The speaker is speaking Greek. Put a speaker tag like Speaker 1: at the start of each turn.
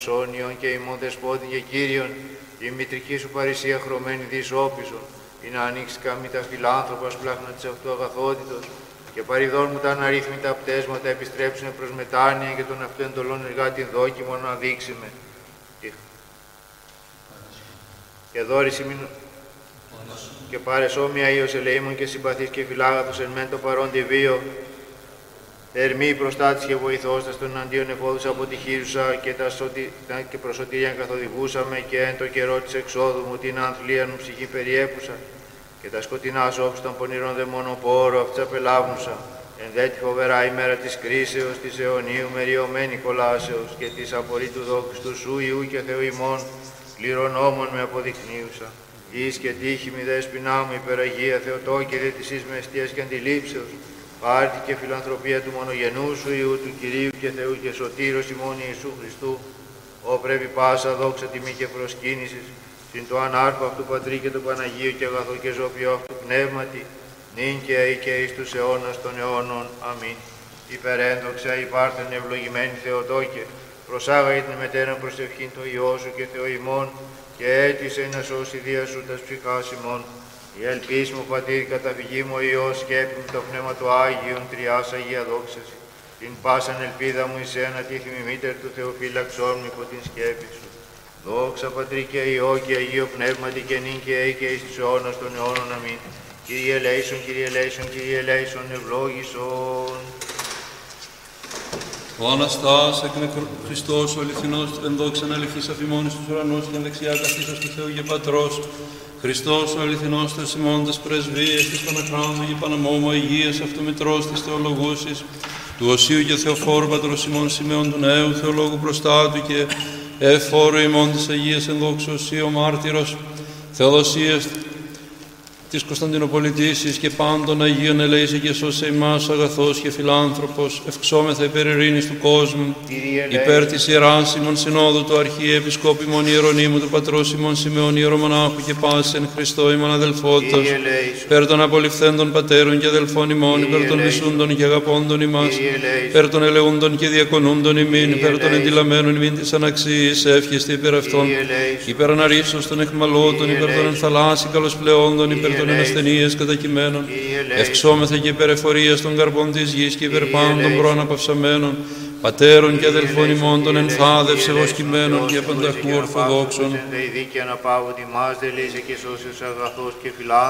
Speaker 1: Σόνιον και ημών δεσπότη και Κύριον, η μητρική σου παρησία χρωμένη δις όπισον, ή να ανοίξει καμή τα φιλάνθρωπας πλάχνα της αυτού αγαθότητος, και παριδών μου τα αναρρύθμιτα πτέσματα επιστρέψουνε προς μετάνοια και των αυτού εντολών εργάτην δόκιμων να δείξει με. Και δώρηση μην... και πάρες όμοια Υιός ελεήμων και συμπαθής και φιλάγαθος εν μεν το παρόντι βίο, ερμή προστάτης και βοηθώστας των αντίον εφόδους αποτυχήσουσα και προς σωτήριαν καθοδηγούσαμε και εν το καιρό της εξόδου μου την ανθλίαν μου ψυχή περιέπουσα και τα σκοτεινά όψη των πονηρών δαιμονοπόρου αυτής απελάβνουσα εν δε τη φοβερά ημέρα της κρίσεως της αιωνίου μεριωμένη κολάσεως και της απορρίτου δόξης του Σου Υιού και Θεού ημών κληρονόμων με αποδεικνύουσα. Εις και τύχη μη δέσποινά μου υπεραγία Θεοτόκηρε της εις με αιστείας και αντιλήψεως, πάρτη και φιλανθρωπία του μονογενού Σου Υιού του Κυρίου και Θεού και Σωτήρος ημών Ιησού Χριστού, ο πρέπει πάσα δόξα τιμή και προσκύνησης, συν το ανάρχο αυτού Πατρί και το Παναγίου και αγαθό και ζώπιο αυτού Πνεύματι, νυν και αεί και εις τους αιώνας των αιώνων. Αμήν. Υπερένδοξα υπάρχον ευλογημένη Θεοτόκε, προσάγαγε την μετέραν προσευχήν το Υιό Σου και Θεό ημών, και έτησε να σώσει δια Σου τας ψυχάς ημών. Η ελπίς μου Πατήρ, καταφυγή μου ο Υιός, σκέπη μου το Πνεύμα του Άγιον, Τριάς Αγία δόξαση. Την πάσαν ελπίδα μου εις ένα τίθιμη μήτερ του Θεοφύλαξόν μου υπό την σκέπη Σου. Δόξα Πατρί και Υιό και Αγίο Πνεύματι και νυν και αεί και εις τους αιώνας των αιώνων. Αμήν. Κύριε ελέησον, Κύριε ελέησον, Κύριε ελέησον, ευλόγησον.
Speaker 2: Ο Αναστάς εκ νεκρού Χριστός, ο αληθινός, εν δόξαν αληθής αφημών εις τους ουρανούς και εν δεξιά καθίσας του Θεού και Πατρός. Χριστός ο αληθινός Θεός ημών τας πρεσβείες της Παναχράντου και Παναμόμου Αγίας αυτομητρός της Θεολογούσης, του Οσίου και Θεοφόρου Πατρός ημών Σημεών του Νέου Θεολόγου Προστάτου και εφόρου ημών της Αγίας εν δόξου Οσίου Μάρτυρος Θεοδοσίας της Κωνσταντινοπολιτήσης και πάντων Αγίων ελέησε και σώσε ημάς αγαθός και φιλάνθρωπος, ευξόμεθα υπέρ ειρήνης του κόσμου, υπέρ της Ιεράς ημών Συνόδου του Αρχιεπισκόπου ημών Ιερονύμου του Πατρός ημών Σημεών Ιερομονάχου και πάσης εν Χριστώ ημών αδελφότητος, υπέρ των απολυφθέντων πατέρων και αδελφών ημών, υπέρ των μισούντων και αγαπώντων ημάς, υπέρ των ελεούντων και διακονούντων ημίν, υπέρ των εντυλαμένων ημίν της αναξίης, εύχεστε υπέρ αυτών, υπέρ αναρρίσσεως των εχμαλώτων, υπέρ των ενθαλάσσι καλοσπλεόντων, υπέρ των ασθενείες κατακειμένων, ευξόμεθα και υπέρ εφορίας των καρπών της γης και υπέρ πάντων προαναπαυσαμένων, πατέρων και αδελφών ημών των ενθάδευσε βοσκημένων και πανταχού ορθοδόξων.